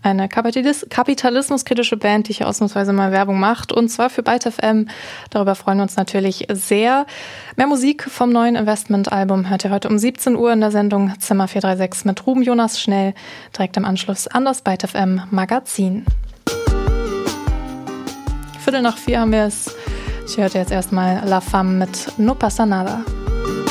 Eine kapitalismuskritische Band, die hier ausnahmsweise mal Werbung macht. Und zwar für Byte FM. Darüber freuen wir uns natürlich sehr. Mehr Musik vom neuen Investment-Album hört ihr heute um 17 Uhr in der Sendung Zimmer 436 mit Ruben Jonas Schnell. Direkt im Anschluss an das Byte FM Magazin. 3:15 haben wir es. Ich hörte jetzt erstmal La Femme mit No Pasa Nada.